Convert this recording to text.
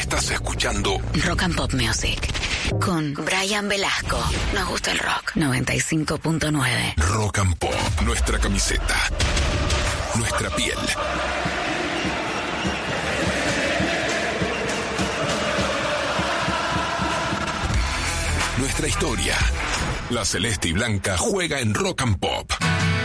Estás escuchando Rock and Pop Music con Brian Velasco. Nos gusta el rock. 95.9. Rock and Pop. Nuestra camiseta. Nuestra piel. Nuestra historia. La celeste y blanca juega en Rock and Pop.